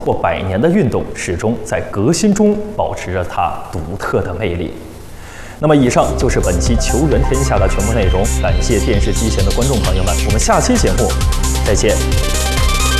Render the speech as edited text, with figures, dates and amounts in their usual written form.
过100年的运动始终在革新中保持着它独特的魅力。那么，以上就是本期《球员天下》的全部内容。感谢电视机前的观众朋友们，我们下期节目再见。